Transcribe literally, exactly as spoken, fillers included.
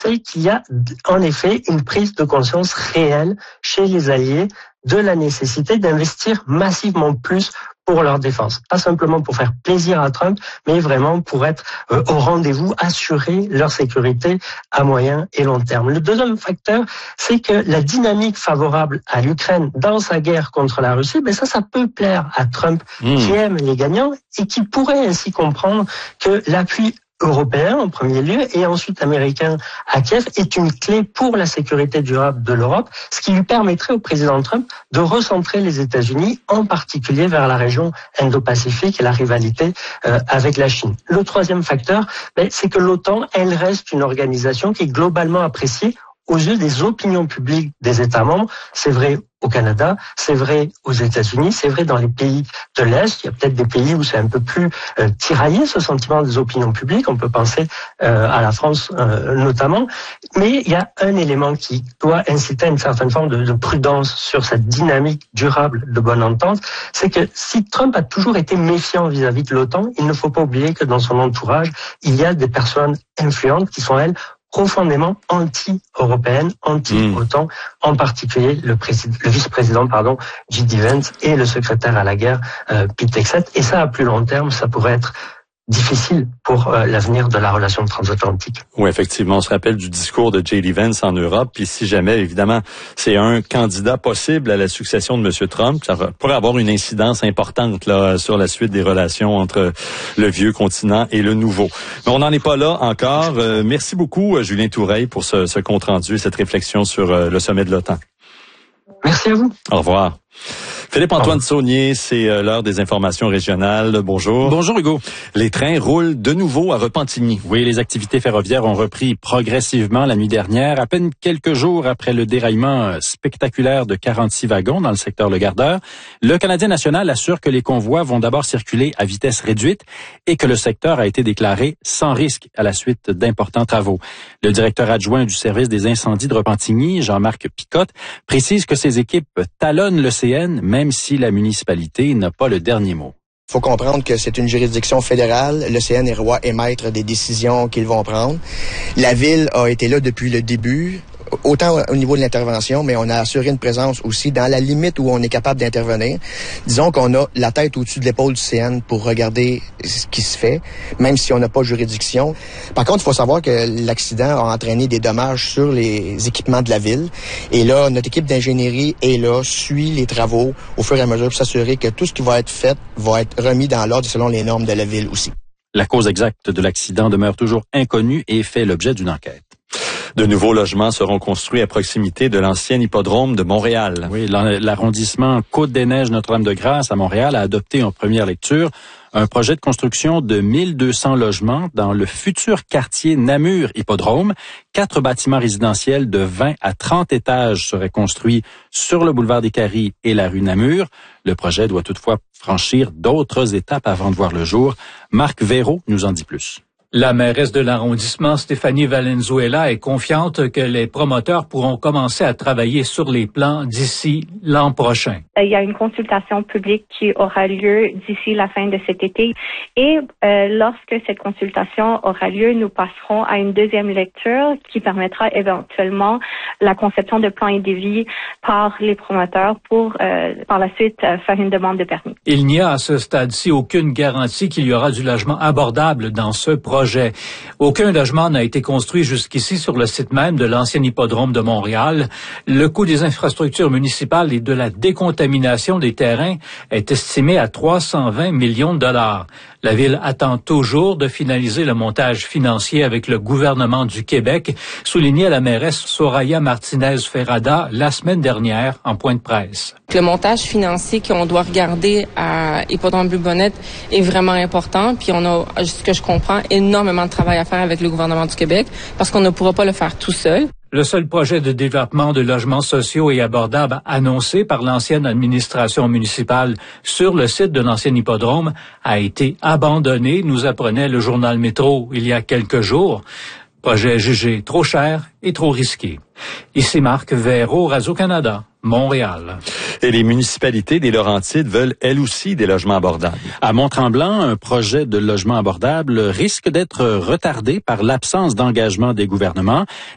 c'est qu'il y a en effet une prise de conscience réelle chez les alliés de la nécessité d'investir massivement plus pour leur défense. Pas simplement pour faire plaisir à Trump, mais vraiment pour être euh, au rendez-vous, assurer leur sécurité à moyen et long terme. Le deuxième facteur, c'est que la dynamique favorable à l'Ukraine dans sa guerre contre la Russie, ben ça, ça peut plaire à Trump, mmh. qui aime les gagnants et qui pourrait ainsi comprendre que l'appui européen en premier lieu et ensuite américain à Kiev est une clé pour la sécurité durable de l'Europe, ce qui lui permettrait au président Trump de recentrer les États-Unis, en particulier vers la région Indo-Pacifique et la rivalité euh, avec la Chine. Le troisième facteur, ben, c'est que l'OTAN, elle reste une organisation qui est globalement appréciée aux yeux des opinions publiques des États membres. C'est vrai au Canada, c'est vrai aux États-Unis, c'est vrai dans les pays de l'Est. Il y a peut-être des pays où c'est un peu plus euh, tiraillé, ce sentiment des opinions publiques. On peut penser euh, à la France euh, notamment. Mais il y a un élément qui doit inciter à une certaine forme de, de prudence sur cette dynamique durable de bonne entente. C'est que si Trump a toujours été méfiant vis-à-vis de l'OTAN, il ne faut pas oublier que dans son entourage, il y a des personnes influentes qui sont, elles, profondément anti-européenne, anti-OTAN, mmh. en particulier le, président, le vice-président pardon, J D Vance et le secrétaire à la guerre euh, Pete Hegseth. Et ça, à plus long terme, ça pourrait être difficile pour euh, l'avenir de la relation transatlantique. Oui, effectivement, on se rappelle du discours de J D Vance en Europe, puis si jamais, évidemment, c'est un candidat possible à la succession de M. Trump, ça pourrait avoir une incidence importante là sur la suite des relations entre le vieux continent et le nouveau. Mais on n'en est pas là encore. Euh, merci beaucoup, Julien Toureille, pour ce, ce compte-rendu et cette réflexion sur euh, le sommet de l'OTAN. Merci à vous. Au revoir. Philippe-Antoine Saunier, c'est l'heure des informations régionales. Bonjour. Bonjour Hugo. Les trains roulent de nouveau à Repentigny. Oui, les activités ferroviaires ont repris progressivement la nuit dernière, à peine quelques jours après le déraillement spectaculaire de quarante-six wagons dans le secteur Le Gardeur. Le Canadien national assure que les convois vont d'abord circuler à vitesse réduite et que le secteur a été déclaré sans risque à la suite d'importants travaux. Le directeur adjoint du service des incendies de Repentigny, Jean-Marc Picotte, précise que ces équipes talonnent le C N, même même si la municipalité n'a pas le dernier mot. Il faut comprendre que c'est une juridiction fédérale. Le C N est roi et maître des décisions qu'ils vont prendre. La Ville a été là depuis le début, autant au niveau de l'intervention, mais on a assuré une présence aussi dans la limite où on est capable d'intervenir. Disons qu'on a la tête au-dessus de l'épaule du C N pour regarder ce qui se fait, même si on n'a pas juridiction. Par contre, il faut savoir que l'accident a entraîné des dommages sur les équipements de la Ville. Et là, notre équipe d'ingénierie est là, suit les travaux au fur et à mesure pour s'assurer que tout ce qui va être fait va être remis dans l'ordre selon les normes de la Ville aussi. La cause exacte de l'accident demeure toujours inconnue et fait l'objet d'une enquête. De nouveaux logements seront construits à proximité de l'ancien hippodrome de Montréal. Oui, l'arrondissement Côte-des-Neiges Notre-Dame-de-Grâce à Montréal a adopté en première lecture un projet de construction de mille deux cents logements dans le futur quartier Namur Hippodrome. Quatre bâtiments résidentiels de vingt à trente étages seraient construits sur le boulevard des Caries et la rue Namur. Le projet doit toutefois franchir d'autres étapes avant de voir le jour. Marc Véraud nous en dit plus. La mairesse de l'arrondissement, Stéphanie Valenzuela, est confiante que les promoteurs pourront commencer à travailler sur les plans d'ici l'an prochain. Il y a une consultation publique qui aura lieu d'ici la fin de cet été et euh, lorsque cette consultation aura lieu, nous passerons à une deuxième lecture qui permettra éventuellement la conception de plans et devis par les promoteurs pour euh, par la suite euh, faire une demande de permis. Il n'y a à ce stade-ci aucune garantie qu'il y aura du logement abordable dans ce projet. Aucun logement n'a été construit jusqu'ici sur le site même de l'ancien hippodrome de Montréal. Le coût des infrastructures municipales et de la décontamination des terrains est estimé à trois cent vingt millions de dollars. La Ville attend toujours de finaliser le montage financier avec le gouvernement du Québec, soulignait la mairesse Soraya Martinez-Ferrada la semaine dernière en point de presse. Le montage financier qu'on doit regarder à Hippodrome Bleu-Bonnette est vraiment important, puis on a, ce que je comprends, énormément de travail à faire avec le gouvernement du Québec parce qu'on ne pourra pas le faire tout seul. Le seul projet de développement de logements sociaux et abordables annoncé par l'ancienne administration municipale sur le site de l'ancien hippodrome a été abandonné, nous apprenait le journal Métro il y a quelques jours. Projet jugé trop cher et trop risqué. Ici Marc Véraud, Radio-Canada, Montréal. Et les municipalités des Laurentides veulent elles aussi des logements abordables. À Mont-Tremblant, un projet de logement abordable risque d'être retardé par l'absence d'engagement des gouvernements.